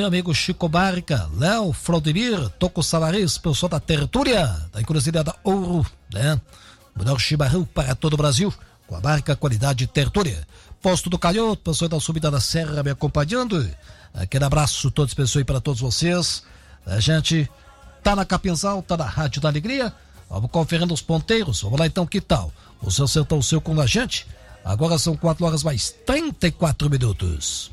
Meu amigo Chico Barca, Léo Fraudemir, Toco Salaris, pessoal da Tertúlia, da encruzilhada Ouro, né? Melhor chimarrão para todo o Brasil, com a marca qualidade Tertúlia. Posto do Calhoto, pessoal da subida da Serra me acompanhando. Aquele abraço todo especial aí para todos vocês. A gente tá na Capinzal, tá na Rádio da Alegria. Vamos conferindo os ponteiros. Vamos lá então, que tal? O seu acertou o seu com a gente. Agora são 4 horas mais 34 minutos.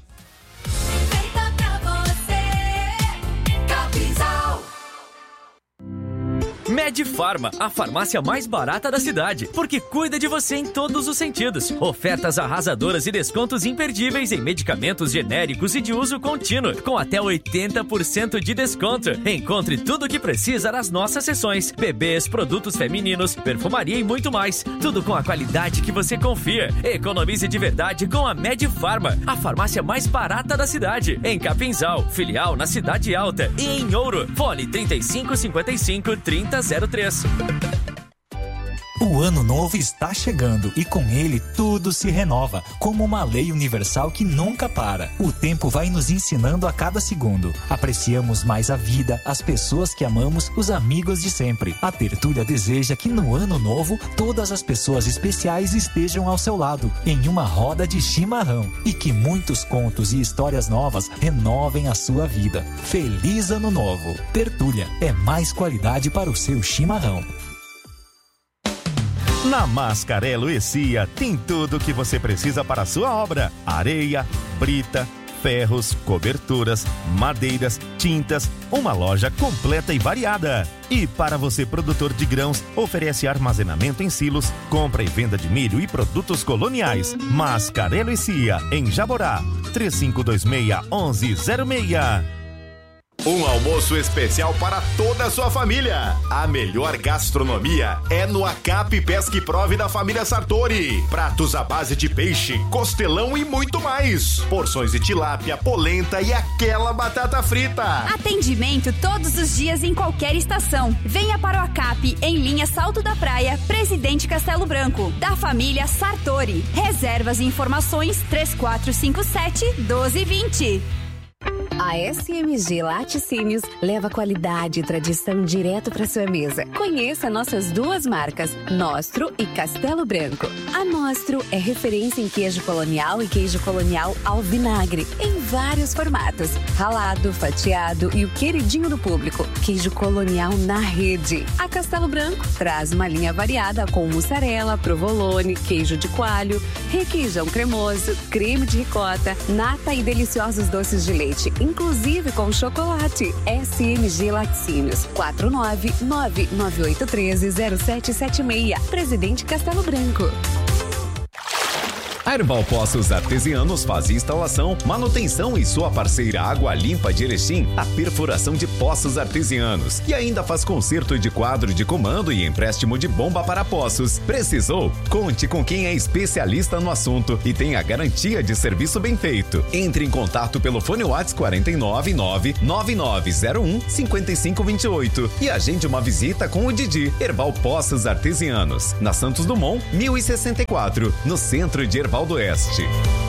Medfarma, a farmácia mais barata da cidade, porque cuida de você em todos os sentidos. Ofertas arrasadoras e descontos imperdíveis em medicamentos genéricos e de uso contínuo, com até 80% de desconto. Encontre tudo o que precisa nas nossas seções: bebês, produtos femininos, perfumaria e muito mais. Tudo com a qualidade que você confia. Economize de verdade com a Medfarma, a farmácia mais barata da cidade. Em Capinzal, filial na Cidade Alta e em Ouro. Fone 3555-3003. O ano novo está chegando e com ele tudo se renova, como uma lei universal que nunca para. O tempo vai nos ensinando a cada segundo. Apreciamos mais a vida, as pessoas que amamos, os amigos de sempre. A Tertúlia deseja que no ano novo todas as pessoas especiais estejam ao seu lado, em uma roda de chimarrão, e que muitos contos e histórias novas renovem a sua vida. Feliz Ano Novo! Tertúlia é mais qualidade para o seu chimarrão. Na Mascarello e Cia tem tudo o que você precisa para a sua obra: areia, brita, ferros, coberturas, madeiras, tintas, uma loja completa e variada. E para você, produtor de grãos, oferece armazenamento em silos, compra e venda de milho e produtos coloniais. Mascarello e Cia, em Jaborá, 3526-1106. Um almoço especial para toda a sua família. A melhor gastronomia é no Acap Pesca e Prove da família Sartori. Pratos à base de peixe, costelão e muito mais. Porções de tilápia, polenta e aquela batata frita. Atendimento todos os dias em qualquer estação. Venha para o Acap, em linha Salto da Praia, Presidente Castelo Branco, da família Sartori. Reservas e informações 3457-1220. A SMG Laticínios leva qualidade e tradição direto para sua mesa. Conheça nossas duas marcas, Nostro e Castelo Branco. A Nostro é referência em queijo colonial e queijo colonial ao vinagre, em vários formatos: ralado, fatiado e o queridinho do público, queijo colonial na rede. A Castelo Branco traz uma linha variada com mussarela, provolone, queijo de coalho, requeijão cremoso, creme de ricota, nata e deliciosos doces de leite, inclusive com chocolate. SMG Laticínios, 49998130776, Presidente Castelo Branco. A Erval Poços Artesianos faz instalação, manutenção e sua parceira Água Limpa de Erechim, a perfuração de poços artesianos. E ainda faz conserto de quadro de comando e empréstimo de bomba para poços. Precisou? Conte com quem é especialista no assunto e tem a garantia de serviço bem feito. Entre em contato pelo fone WhatsApp 499-9901-5528 e agende uma visita com o Didi. Erval Poços Artesianos, na Santos Dumont, 1064, no centro de Erval do Oeste.